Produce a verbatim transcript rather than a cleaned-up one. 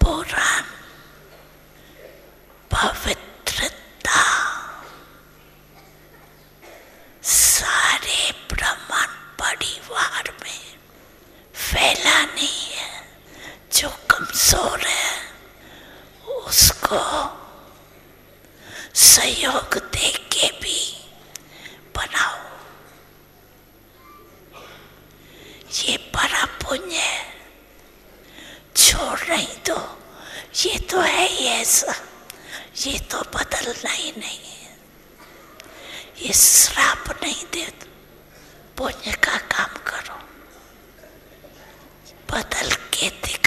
पुराण पवित्रता सारे ब्रह्मांड परिवार में फैलानी है। जो कमजोर है उसको सहयोग दे के भी बनाओ। ये बड़ा पुण्य है, छोड़ नहीं दो। ये तो है ही ऐसा, ये तो बदलना ही नहीं है। ये श्राप नहीं दे, पुण्य का काम करो, बदल के दिखाओ।